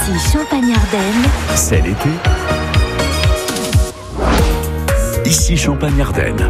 Ici Champagne-Ardenne, C'est l'été. Ici Champagne-Ardenne.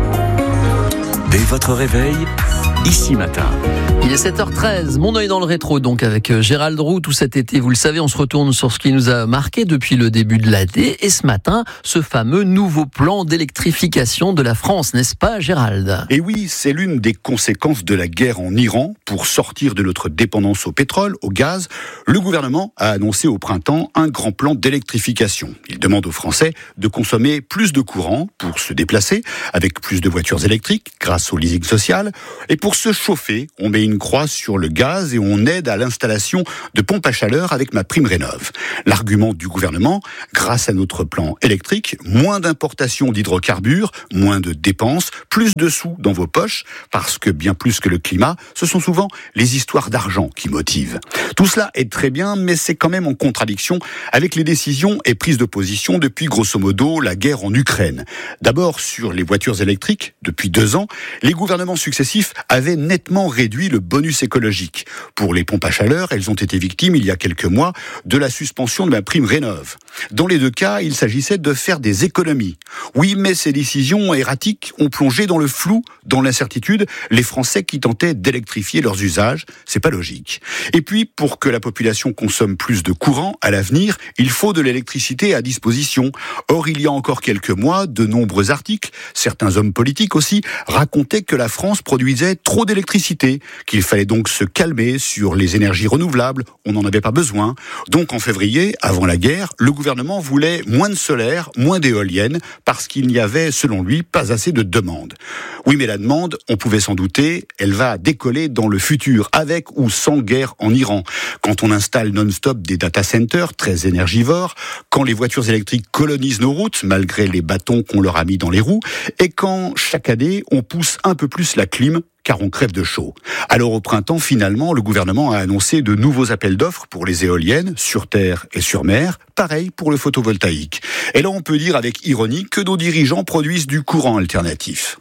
Dès votre réveil, ici matin. Il est 7h13, mon œil dans le rétro donc avec Gérald Roux. Tout cet été, vous le savez, on se retourne sur ce qui nous a marqué depuis le début de l'année. Et ce matin, ce fameux nouveau plan d'électrification de la France, n'est-ce pas Gérald ? Et oui, c'est l'une des conséquences de la guerre en Iran. Pour sortir de notre dépendance au pétrole, au gaz, le gouvernement a annoncé au printemps un grand plan d'électrification. Il demande aux Français de consommer plus de courant pour se déplacer, avec plus de voitures électriques grâce au leasing social. Et pour se chauffer, on met une croix sur le gaz et on aide à l'installation de pompes à chaleur avec MaPrimeRénov'. L'argument du gouvernement, grâce à notre plan électrique, moins d'importation d'hydrocarbures, moins de dépenses, plus de sous dans vos poches, parce que bien plus que le climat, ce sont souvent les histoires d'argent qui motivent. Tout cela est très bien, mais c'est quand même en contradiction avec les décisions et prises de position depuis grosso modo la guerre en Ukraine. D'abord sur les voitures électriques, depuis 2 ans, les gouvernements successifs avaient nettement réduit le bonus écologique. Pour les pompes à chaleur, elles ont été victimes il y a quelques mois de la suspension de MaPrimeRénov'. Dans les 2 cas, il s'agissait de faire des économies. Oui, mais ces décisions erratiques ont plongé dans le flou, dans l'incertitude, les Français qui tentaient d'électrifier leurs usages. C'est pas logique. Et puis, pour que la population consomme plus de courant à l'avenir, il faut de l'électricité à disposition. Or, il y a encore quelques mois, de nombreux articles, certains hommes politiques aussi, racontaient que la France produisait trop d'électricité, qu'il fallait donc se calmer sur les énergies renouvelables, on n'en avait pas besoin. Donc en février, avant la guerre, le gouvernement voulait moins de solaire, moins d'éoliennes, parce qu'il n'y avait, selon lui, pas assez de demande. Oui, mais la demande, on pouvait s'en douter, elle va décoller dans le futur, avec ou sans guerre en Iran. Quand on installe non-stop des data centers très énergivores, quand les voitures électriques colonisent nos routes, malgré les bâtons qu'on leur a mis dans les roues, et quand, chaque année, on pousse un peu plus la clim, car on crève de chaud. Alors au printemps, finalement, le gouvernement a annoncé de nouveaux appels d'offres pour les éoliennes, sur terre et sur mer, pareil pour le photovoltaïque. Et là, on peut dire avec ironie que nos dirigeants produisent du courant alternatif.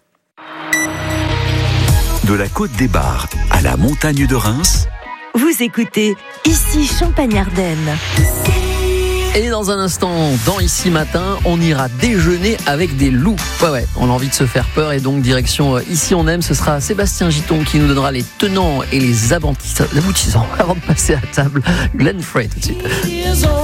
De la Côte des Bars à la montagne de Reims, vous écoutez Ici Champagne-Ardenne. Et dans un instant, dans Ici Matin, on ira déjeuner avec des loups. Ouais, on a envie de se faire peur et donc direction Ici On Aime. Ce sera Sébastien Giton qui nous donnera les tenants et les aboutissants avant de passer à table. Glenn Frey tout de suite.